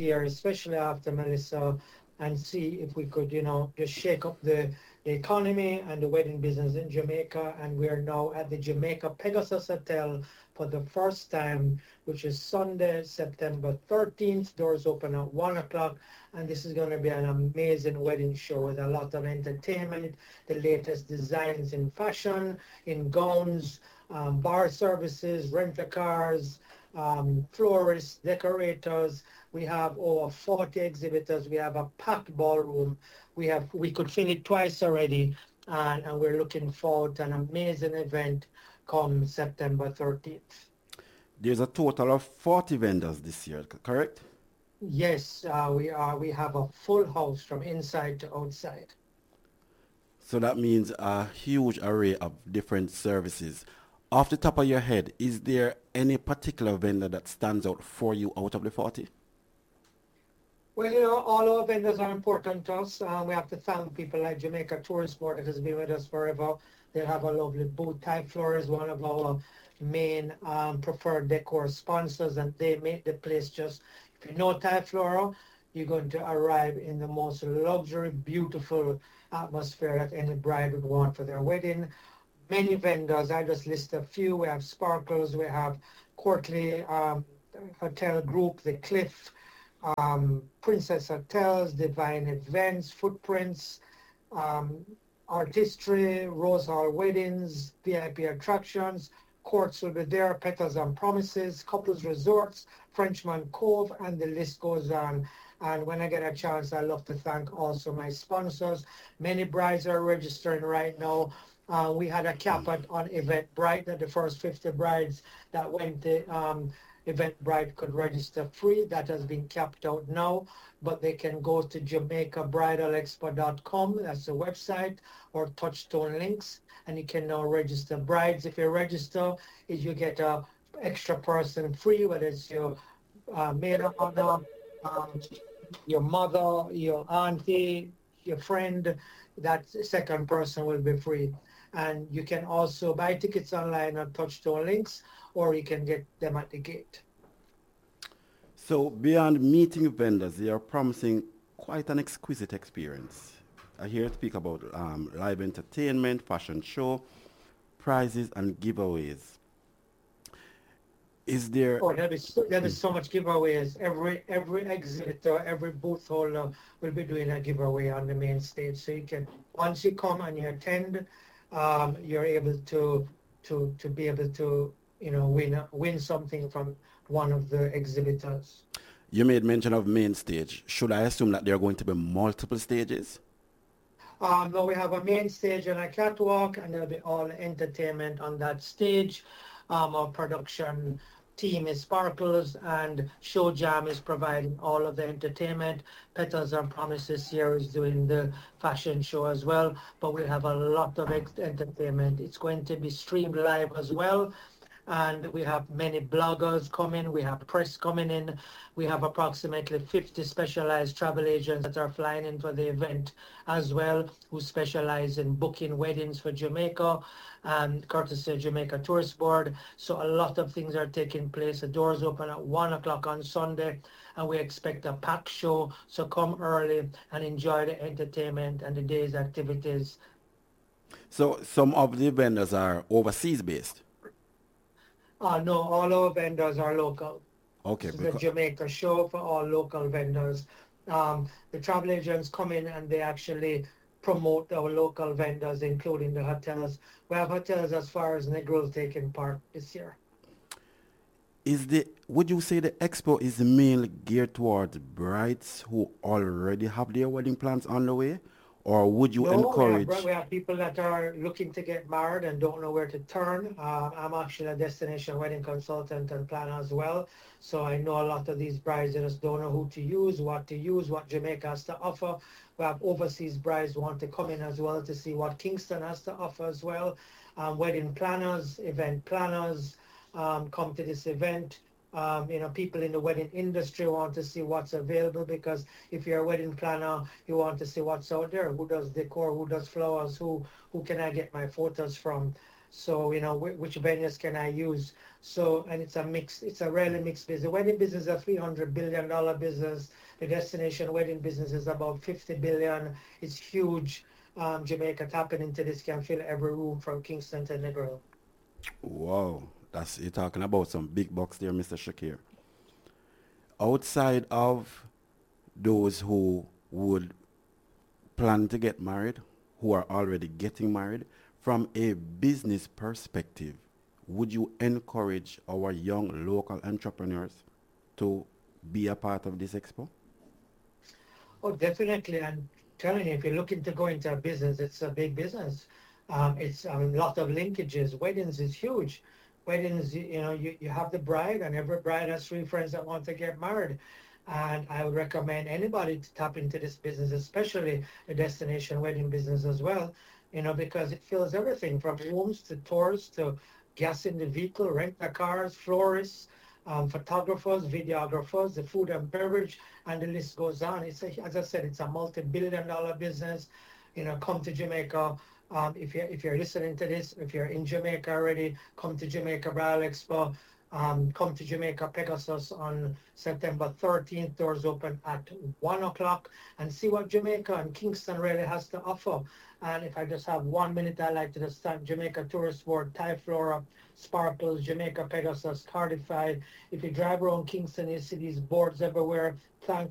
year, especially after Melissa, and see if we could, just shake up the economy and the wedding business in Jamaica. And we are now at the Jamaica Pegasus Hotel for the first time, which is Sunday, September 13th. Doors open at 1 o'clock. And this is going to be an amazing wedding show with a lot of entertainment, the latest designs in fashion, in gowns, bar services, rental cars, florists, decorators. We have over 40 exhibitors. We have a packed ballroom. We could fill it twice already, and we're looking forward to an amazing event come September 13th. There's a total of 40 vendors this year, correct? Yes, we have a full house from inside to outside. So that means a huge array of different services. Off the top of your head, is there any particular vendor that stands out for you out of the 40? Well, all our vendors are important to us. We have to thank people like Jamaica Tourist Board that has been with us forever. They have a lovely booth. Thai Floor is one of our main preferred decor sponsors, and they make the place just, if you know Thai Flora, you're going to arrive in the most luxury, beautiful atmosphere that any bride would want for their wedding. Many vendors, I just list a few. We have Sparkles, we have Courtly Hotel Group, The Cliff, Princess Hotels, Divine Events, Footprints, Artistry, Rose Hall Weddings, VIP Attractions, Courts will be there, Petals and Promises, Couples Resorts, Frenchman Cove, and the list goes on. And when I get a chance, I love to thank also my sponsors. Many brides are registering right now. We had a cap on Eventbrite that the first 50 brides that went to Eventbrite could register free. That has been capped out now, but they can go to JamaicaBridalExpo.com, that's the website, or Touchstone Links, and you can now register brides. If you register, you get a extra person free, whether it's your maid or mother, your mother, your auntie, your friend, that second person will be free. And you can also buy tickets online on Touchstone Links, or you can get them at the gate. So beyond meeting vendors, they are promising quite an exquisite experience. I hear you speak about live entertainment, fashion show, prizes, and giveaways. Is there? Oh, there'll be so much giveaways. Every exhibitor, every booth holder will be doing a giveaway on the main stage. So you can, once you come and you attend, you're able to be able to win something from one of the exhibitors. You made mention of main stage. Should I assume that there are going to be multiple stages? No, we have a main stage and a catwalk, and there'll be all entertainment on that stage. Our production team is Sparkles, and Show Jam is providing all of the entertainment. Petals and Promises here is doing the fashion show as well, but we have a lot of entertainment. It's going to be streamed live as well. And we have many bloggers coming, we have press coming in, we have approximately 50 specialized travel agents that are flying in for the event as well, who specialize in booking weddings for Jamaica, and courtesy of Jamaica Tourist Board. So a lot of things are taking place. The doors open at 1 o'clock on Sunday, and we expect a packed show, so come early and enjoy the entertainment and the day's activities. So some of the vendors are overseas based. No, all our vendors are local. Okay, This is a Jamaica show for all local vendors. The travel agents come in and they actually promote our local vendors, including the hotels. We have hotels as far as Negril taking part this year. Would you say the expo is mainly geared towards brides who already have their wedding plans on the way? Or would you No, encourage? we have people that are looking to get married and don't know where to turn. I'm actually a destination wedding consultant and planner as well. So I know a lot of these brides that just don't know who to use, what Jamaica has to offer. We have overseas brides who want to come in as well to see what Kingston has to offer as well. Wedding planners, event planners come to this event. People in the wedding industry want to see what's available, because if you're a wedding planner, you want to see what's out there. Who does decor? Who does flowers? Who can I get my photos from? So, which venues can I use? So, and it's a really mixed business. The wedding business is a $300 billion business. The destination wedding business is about 50 billion. It's huge. Jamaica tapping into this can fill every room from Kingston to Negril. Wow, you're talking about some big bucks there, Mr. Shakir. Outside of those who would plan to get married, who are already getting married, from a business perspective, would you encourage our young local entrepreneurs to be a part of this expo? Oh, definitely. I'm telling you, if you're looking to go into a business, it's a big business. It's a lot of linkages. Weddings is huge. Weddings, you have the bride, and every bride has three friends that want to get married. And I would recommend anybody to tap into this business, especially the destination wedding business as well, because it fills everything from rooms to tours to gas in the vehicle, rent the cars, florists, photographers, videographers, the food and beverage, and the list goes on. As I said, it's a multi-billion-dollar business. Come to Jamaica. If you're listening to this, if you're in Jamaica already, come to Jamaica Bridal Expo. Come to Jamaica Pegasus on September 13th. Doors open at 1 o'clock, and see what Jamaica and Kingston really has to offer. And if I just have 1 minute, I'd like to just thank Jamaica Tourist Board, Thai Flora, Sparkles, Jamaica Pegasus, Cardify. If you drive around Kingston, you see these boards everywhere. Thank